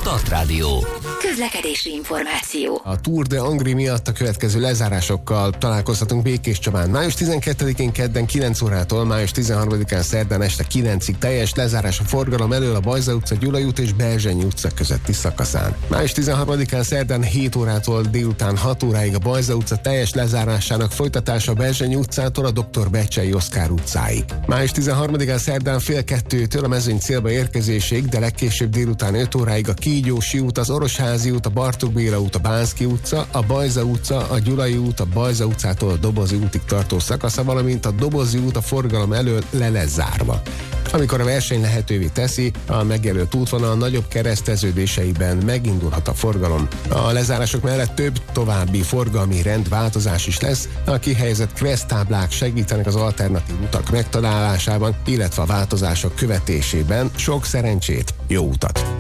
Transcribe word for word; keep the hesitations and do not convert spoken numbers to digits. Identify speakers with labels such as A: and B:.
A: Start Rádió.
B: Közlekedési információ.
C: A Tour de Angri miatt a következő lezárásokkal találkozhatunk Békés Csabán. május tizenkettedikén kedden kilenc órától, május tizenharmadikán szerdán este kilencig teljes lezárás a forgalom elől a Bajza utca, Gyulai út és Berzsenyi utca közötti szakaszán. május tizenharmadikán szerdán hét órától délután hat óráig a Bajza utca teljes lezárásának folytatása a Berzsenyi utcától a doktor Becsei Oszkár utcáig. május tizenharmadikán szerdán fél kettőtől a Mezőny célba érkezésig, de legkésőbb délután öt óráig a Kígyósi út, az Orosházi út, a Bartók Béla út, a Bánszky utca, a Bajza utca, a Gyulai út, a Bajza utcától a Dobozi útig tartó szakasza, valamint a Dobozi út a forgalom elől le lesz zárva. Amikor a verseny lehetővé teszi, a megjelölt útvonal nagyobb kereszteződéseiben megindulhat a forgalom. A lezárások mellett több további forgalmi rendváltozás is lesz, a kihelyezett kereszttáblák segítenek az alternatív utak megtalálásában, illetve a változások követésében. Sok szerencsét, jó utat!